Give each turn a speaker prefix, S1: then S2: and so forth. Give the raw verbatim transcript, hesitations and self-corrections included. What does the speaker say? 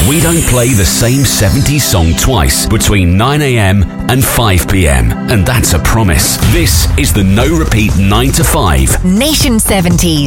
S1: We don't play the same seventies song twice between nine a.m. and five p.m. And that's a promise. This is the No Repeat nine to five.
S2: Nation seventies.